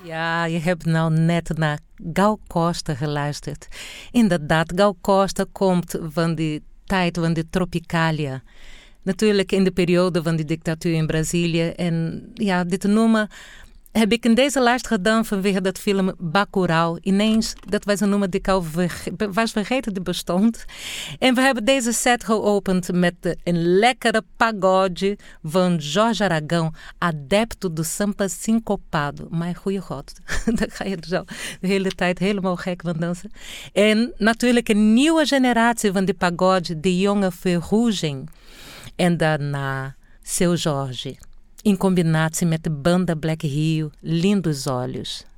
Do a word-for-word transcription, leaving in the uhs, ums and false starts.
Ja, je hebt nou net naar Gal Costa geluisterd. Inderdaad, Gal Costa komt van die tijd van de Tropicalia. Natuurlijk in de periode van de dictatuur in Brazilië. En ja, dit te noemen heb ik in deze lijst gedaan vanwege dat film Bacurau. Ineens, dat was een nummer die ik al verge- was vergeten die bestond. En we hebben deze set geopend met een lekkere pagode van Jorge Aragão, adepto do samba sincopado. Mijn goeie god, daar ga je zo de hele tijd helemaal gek van dansen. En natuurlijk een nieuwe generatie van die pagode, de jonge Ferrugem. En daarna Seu Jorge. Em combinatie met de banda Black Rio, Lindos Olhos.